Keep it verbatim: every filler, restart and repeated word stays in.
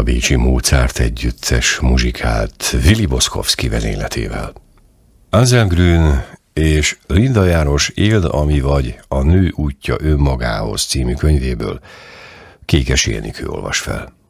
A bécsi Mozart együttes muzsikált Willi Boszkowski vezényletével. Anselm Grün és Linda János Éld, ami vagy, a nő útja önmagához című könyvéből Kékes Énikő olvas fel.